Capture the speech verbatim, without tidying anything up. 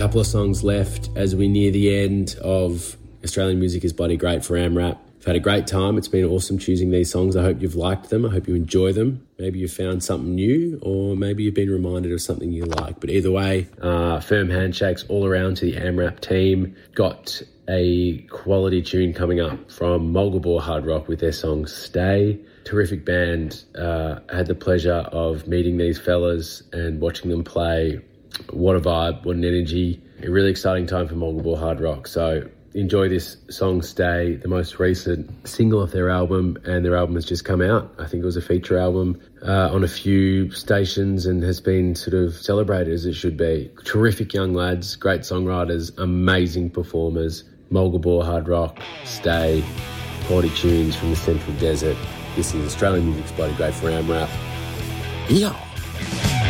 Couple of songs left as we near the end of Australian Music is Bloody Great for AMRAP. I've had a great time. It's been awesome choosing these songs. I hope you've liked them. I hope you enjoy them. Maybe you've found something new, or maybe you've been reminded of something you like. But either way, uh, firm handshakes all around to the AMRAP team. Got a quality tune coming up from Mulgabore Hard Rock with their song Stay. Terrific band. Uh, I had the pleasure of meeting these fellas and watching them play. What a vibe, what an energy. A really exciting time for Mulgabore Hard Rock. So enjoy this song Stay, the most recent single of their album, and their album has just come out. I think it was a feature album uh, on a few stations and has been sort of celebrated as it should be. Terrific young lads, great songwriters, amazing performers. Mulgabore Hard Rock, Stay, quality tunes from the Central Desert. This is Australian Music's Bloody Great for AMRAP. Yeah.